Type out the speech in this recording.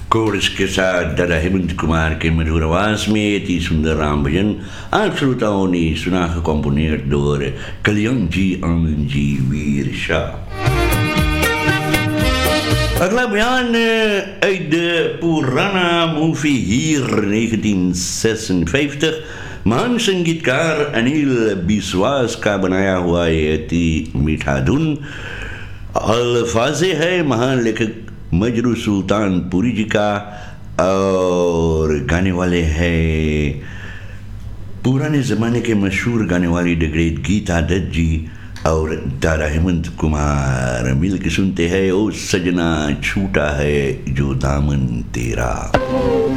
Course के साथ दादा हेमंत कुमार के मधुर आवाज में अति सुंदर राम भजन आप श्रोताओं ने सुना है कंपोनेट door कल्याण जी आनंद जी वीर शाह. अगला बयान uit de Purana movie hier 1956. महान संगीतकार अनिल बिस्वास का बनाया हुआ ये अति मीठा धुन. अल्फाजे है महान लेखक मजरू सुल्तानपुरी जी का और गाने वाले हैं पुराने ज़माने के मशहूर गाने वाली द ग्रेट गीता दत्त जी और दादा हेमंत कुमार. मिल के सुनते हैं ओ सजना छूटा है जो दामन तेरा.